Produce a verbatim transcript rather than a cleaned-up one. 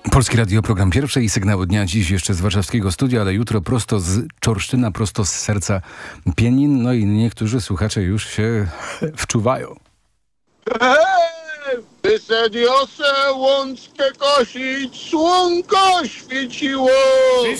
Polskie Radio, program pierwszy i sygnały dnia dziś jeszcze z warszawskiego studia, ale jutro prosto z Czorsztyna, prosto z serca Pienin. No i niektórzy słuchacze już się wczuwają. Hej, wysad wiosę, łąckę kosić, słonko świeciło.